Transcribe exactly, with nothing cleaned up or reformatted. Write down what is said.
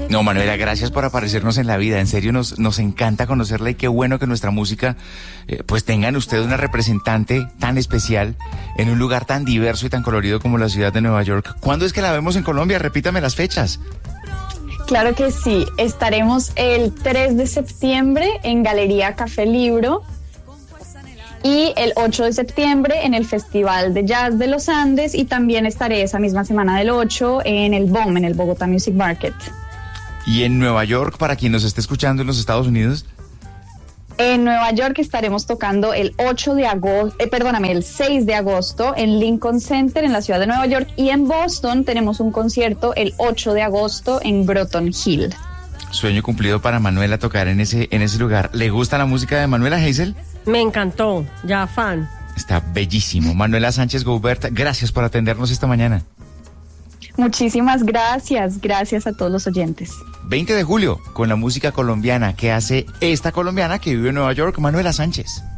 No, Manuela, gracias por aparecernos en la vida. En serio, nos, nos encanta conocerla y qué bueno que nuestra música, eh, pues tengan usted una representante tan especial en un lugar tan diverso y tan colorido como la ciudad de Nueva York. ¿Cuándo es que la vemos en Colombia? Repítame las fechas. Claro que sí, estaremos el tres de septiembre en Galería Café Libro y el ocho de septiembre en el Festival de Jazz de los Andes, y también estaré esa misma semana del ocho en el B O M, en el Bogotá Music Market. Y en Nueva York, para quien nos esté escuchando en los Estados Unidos. En Nueva York estaremos tocando el ocho de agosto, eh, perdóname, el seis de agosto en Lincoln Center en la ciudad de Nueva York, y en Boston tenemos un concierto el ocho de agosto en Groton Hill. Sueño cumplido para Manuela tocar en ese, en ese lugar. ¿Le gusta la música de Manuela, Hazel? Me encantó, ya fan. Está bellísimo. Manuela Sánchez Goubert, gracias por atendernos esta mañana. Muchísimas gracias, gracias a todos los oyentes. veinte de julio, con la música colombiana que hace esta colombiana que vive en Nueva York, Manuela Sánchez.